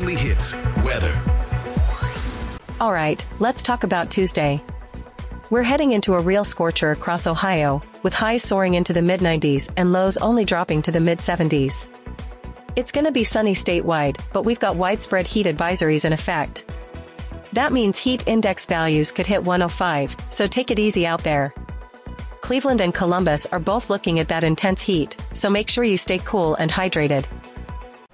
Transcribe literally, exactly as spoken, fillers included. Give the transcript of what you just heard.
only hits, weather. All right, let's talk about Tuesday. We're heading into a real scorcher across Ohio, with highs soaring into the mid nineties and lows only dropping to the mid seventies. It's gonna be sunny statewide, but we've got widespread heat advisories in effect. That means heat index values could hit one oh five, so take it easy out there. Cleveland and Columbus are both looking at that intense heat, so make sure you stay cool and hydrated.